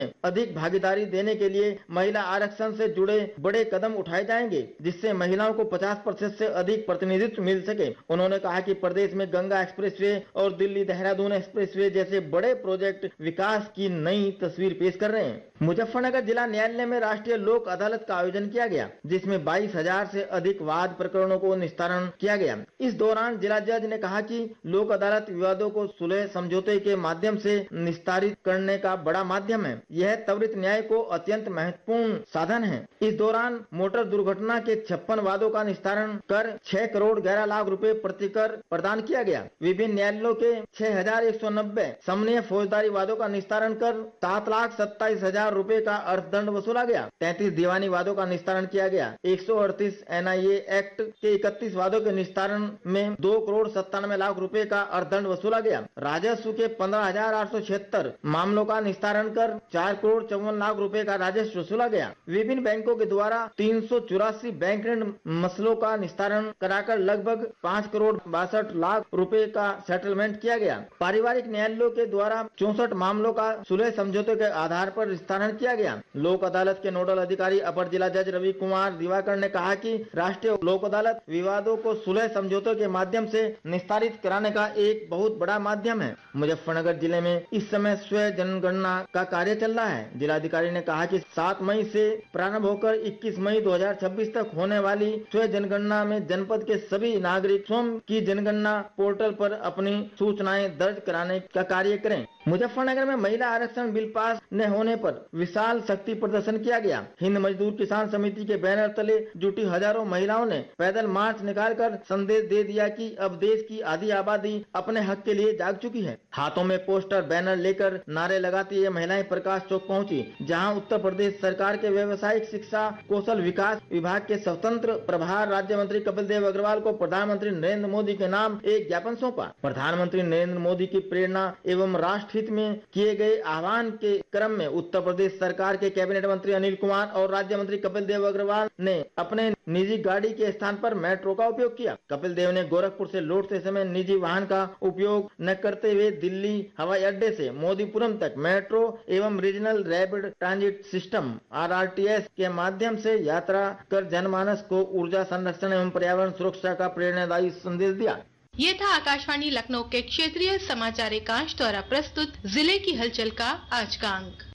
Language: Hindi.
अधिक भागीदारी देने के लिए महिला आरक्षण से जुड़े बड़े कदम उठाए जाएंगे, जिससे महिलाओं को 50% से अधिक प्रतिनिधित्व मिल सके। उन्होंने कहा कि प्रदेश में गंगा एक्सप्रेसवे और दिल्ली देहरादून एक्सप्रेसवे जैसे बड़े प्रोजेक्ट विकास की नई तस्वीर पेश कर रहे हैं। मुजफ्फरनगर जिला न्यायालय में राष्ट्रीय लोक अदालत का आयोजन किया गया, जिसमें 22,000 से अधिक वाद प्रकरणों को निस्तारण किया गया। इस दौरान जिला जज ने कहा कि लोक अदालत विवादों को सुलह समझौते के माध्यम से निस्तारित करने का बड़ा माध्यम है। यह त्वरित न्याय को अत्यंत महत्वपूर्ण साधन है। इस दौरान मोटर दुर्घटना के 56 वादों का निस्तारण कर 6 करोड़ 11 लाख रुपए प्रतिकर प्रदान किया गया। विभिन्न न्यायालयों के 6,190 समन्वय फौजदारी वादों का निस्तारण कर 7,27,000 रुपए का अर्थदंड वसूला गया। 33 दीवानी वादों का निस्तारण किया गया। 138 NIA एक्ट के 31 वादों के निस्तारण में 2 करोड़ 97 लाख रुपए का अर्थदंड वसूला गया। राजस्व के 15,876 मामलों का निस्तारण कर 4 करोड़ 54 लाख रुपए का राजस्व वसूला गया। विभिन्न बैंकों के द्वारा 384 बैंक ऋण मसलों का निस्तारण कराकर लगभग 5 करोड़ 62 लाख रुपए का सेटलमेंट किया गया। पारिवारिक न्यायालयों के द्वारा 64 मामलों का सुलह समझौते के आधार पर निस्तारण किया गया। लोक अदालत के नोडल अधिकारी अपर जिला जज रवि कुमार दिवाकर ने कहा कि राष्ट्रीय लोक अदालत विवादों को सुलह समझौते के माध्यम से निस्तारित कराने का एक बहुत बड़ा माध्यम है। मुजफ्फरनगर जिले में इस समय स्व जनगणना का कार्य चल रहा है। जिलाधिकारी ने कहा कि 7 मई से प्रारंभ होकर 21 मई 2026 तक होने वाली स्व जनगणना में जनपद के सभी नागरिक स्वयं की जनगणना पोर्टल पर अपनी सूचनाएं दर्ज कराने का कार्य करें। मुजफ्फरनगर में महिला आरक्षण बिल पास न होने पर विशाल शक्ति प्रदर्शन किया गया। हिंद मजदूर किसान समिति के बैनर तले जुटी हजारों महिलाओं ने पैदल मार्च निकालकर संदेश दे दिया कि अब देश की आधी आबादी अपने हक के लिए जाग चुकी है। हाथों में पोस्टर बैनर लेकर नारे लगाती ये महिलाएं प्रकाश चौक पहुंची, जहां उत्तर प्रदेश सरकार के व्यवसायिक शिक्षा कौशल विकास विभाग के स्वतंत्र प्रभार राज्य मंत्री कपिल देव अग्रवाल को प्रधानमंत्री नरेंद्र मोदी के नाम एक ज्ञापन सौंपा। प्रधानमंत्री नरेंद्र मोदी की प्रेरणा एवं राष्ट्र हित में किए गए आह्वान के क्रम में उत्तर प्रदेश सरकार के कैबिनेट मंत्री अनिल कुमार और राज्य मंत्री कपिल देव अग्रवाल ने अपने निजी गाड़ी के स्थान पर मेट्रो का उपयोग किया। कपिल देव ने गोरखपुर से लौटते समय निजी वाहन का उपयोग न करते हुए दिल्ली हवाई अड्डे से मोदीपुरम तक मेट्रो एवं regional rapid transit system RRTS के माध्यम से यात्रा कर जनमानस को ऊर्जा संरक्षण एवं पर्यावरण सुरक्षा का प्रेरणादायी संदेश दिया। ये था आकाशवाणी लखनऊ के क्षेत्रीय समाचार एकांश द्वारा प्रस्तुत जिले की हलचल का आज का अंक।